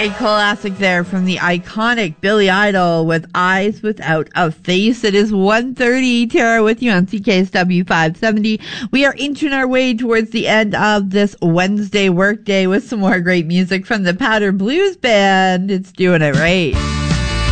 A classic there from the iconic Billy Idol with Eyes Without a Face. It is 1:30. Tara with you on CKSW 570. We are inching our way towards the end of this Wednesday workday with some more great music from the Powder Blues Band. It's doing it right.